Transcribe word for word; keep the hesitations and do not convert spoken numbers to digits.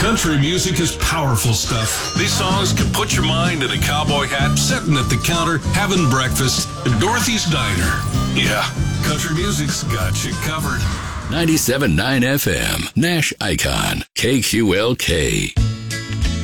Country music is powerful stuff. These songs can put your mind in a cowboy hat, sitting at the counter, having breakfast at Dorothy's Diner. Yeah, country music's got you covered. ninety-seven point nine F M, Nash Icon, K Q L K.